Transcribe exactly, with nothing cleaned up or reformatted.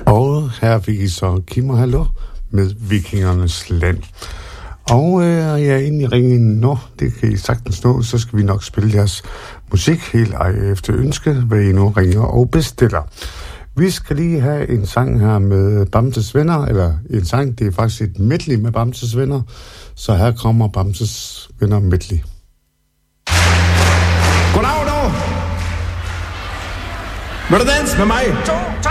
Og her fik I så Kim og Hallo med Vikingernes Land. Og øh, jeg er inde i ringen nu, det kan I sagtens nå, så skal vi nok spille jeres musik helt ej efter ønske, hvad I nu ringer og bestiller. Vi skal lige have en sang her med Bamses Venner, eller en sang, det er faktisk et medley med Bamses Venner, så her kommer Bamses Venner medley. Goddag du! Vil du danse med mig?